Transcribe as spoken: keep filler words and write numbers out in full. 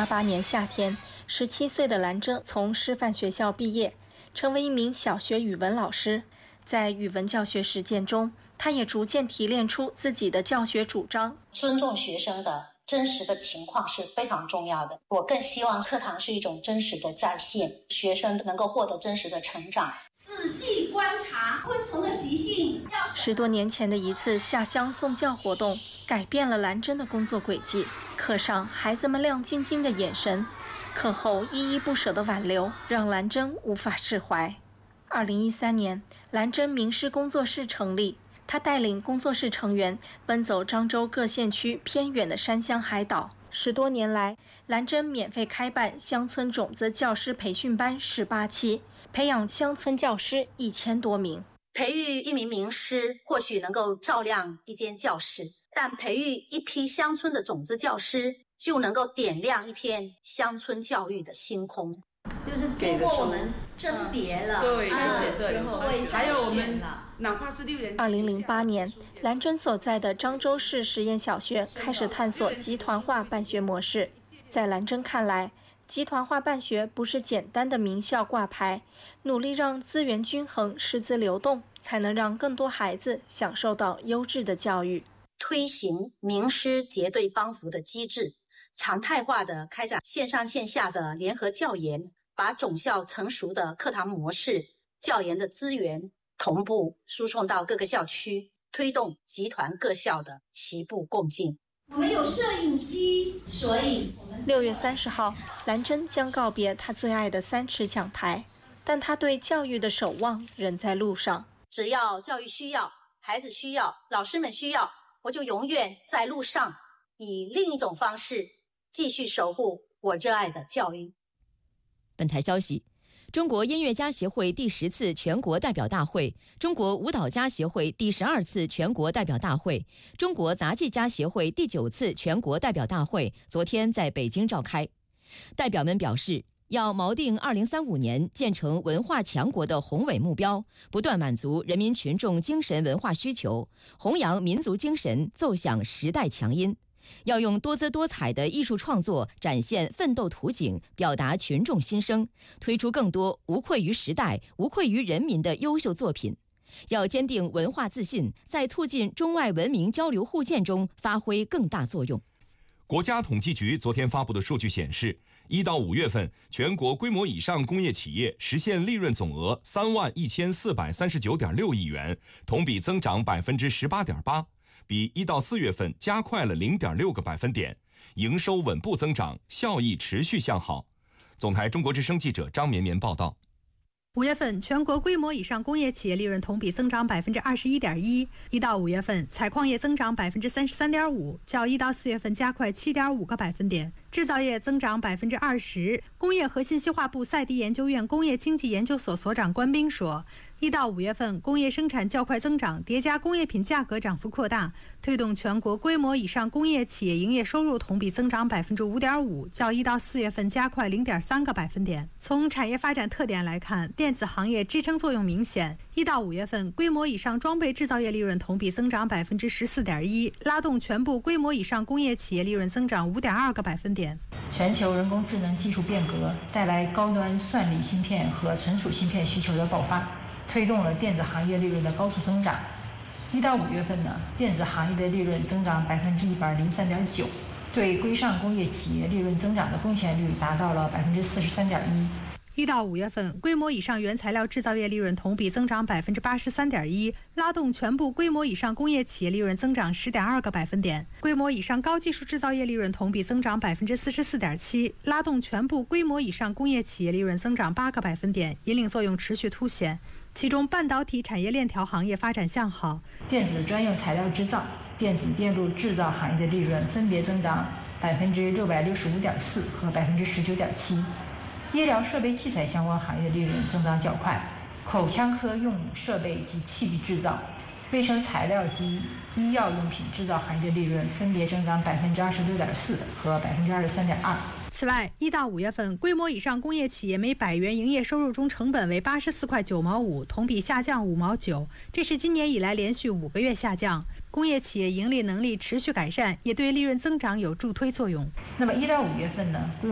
八八年夏天，十七岁的兰珍从师范学校毕业，成为一名小学语文老师。在语文教学实践中，他也逐渐提炼出自己的教学主张。 尊重学生的真实的情况是非常重要的。我更希望课堂是一种真实的再现，学生能够获得真实的成长。 仔细观察昆虫的习性。 十多年前的一次下乡送教活动，改变了兰珍的工作轨迹。课上孩子们亮晶晶的眼神，课后依依不舍的挽留，让兰珍无法释怀。二零一三年，兰珍名师工作室成立，他带领工作室成员奔走漳州各县区偏远的山乡海岛。十多年来，兰珍免费开办乡村种子教师培训班十八期，培养乡村教师一千多名。 培育一名名师或许能够照亮一间教室，但培育一批乡村的种子教师就能够点亮一片乡村教育的星空。 就是经过我们甄别了， 对， 啊、 对， 会还有我们哪怕是六年。 二零零八年，兰珍所在的漳州市实验小学开始探索集团化办学模式。在兰珍看来，集团化办学不是简单的名校挂牌，努力让资源均衡、师资流动，才能让更多孩子享受到优质的教育。 推行名师结对帮扶的机制，常态化的开展线上线下的联合教研，把种校成熟的课堂模式、教研的资源同步输送到各个校区，推动集团各校的齐步共进。 我们有摄影机，所以我们六月三十号，兰珍将告别她最爱的三尺讲台，但她对教育的守望仍在路上。 只要教育需要，孩子需要，老师们需要，我就永远在路上，以另一种方式继续守护我热爱的教育。 本台消息，中国音乐家协会第十次全国代表大会、中国舞蹈家协会第十二次全国代表大会、中国杂技家协会第九次全国代表大会昨天在北京召开。代表们表示，要锚定二零三五年建成文化强国的宏伟目标，不断满足人民群众精神文化需求，弘扬民族精神，奏响时代强音。要用多姿多彩的艺术创作展现奋斗图景，表达群众心声，推出更多无愧于时代、无愧于人民的优秀作品。要坚定文化自信，在促进中外文明交流互鉴中发挥更大作用。 国家统计局昨天发布的数据显示，一到五月份，全国规模以上工业企业实现利润总额三万一千四百三十九点六亿元，同比增长百分之十八点八。比一到四月份加快了零点六个百分点，营收稳步增长，效益持续向好。总台中国之声记者张绵绵报道。 五月份，全国规模以上工业企业利润同比增长百分之二十一点一。一到五月份，采矿业增长百分之三十三点五，较一到四月份加快七点五个百分点。制造业增长百分之二十。工业和信息化部赛迪研究院工业经济研究所所长关斌说，一到五月份，工业生产较快增长，叠加工业品价格涨幅扩大，推动全国规模以上工业企业营业收入同比增长百分之五点五，较一到四月份加快零点三个百分点。从产业发展特点来看，电子行业支撑作用明显。一到五月份，规模以上装备制造业利润同比增长百分之十四点一，拉动全部规模以上工业企业利润增长五点二个百分点。 全球人工智能技术变革带来高端算力芯片和存储芯片需求的爆发，推动了电子行业利润的高速增长。一到五月份呢，电子行业的利润增长百分之一百零三点九，对规上工业企业利润增长的贡献率达到了百分之四十三点一。 一到五月份，规模以上原材料制造业利润同比增长百分之八十三点一，拉动全部规模以上工业企业利润增长十点二个百分点。规模以上高技术制造业利润同比增长百分之四十四点七，拉动全部规模以上工业企业利润增长八个百分点，引领作用持续凸显。其中，半导体产业链条行业发展向好， 电子专用材料制造、电子电路制造行业的利润分别增长百分之六百六十五点四和百分之十九点七。医疗设备器材相关行业利润增长较快，口腔科用设备及器具制造、卫生材料及医药用品制造行业利润分别增长百分之二十六点四和百分之二十三点二。 此外，一到五月份，规模以上工业企业每百元营业收入中成本为八十四块九毛五，同比下降五毛九，这是今年以来连续五个月下降。工业企业盈利能力持续改善，也对利润增长有助推作用。 那么一到五月份呢，规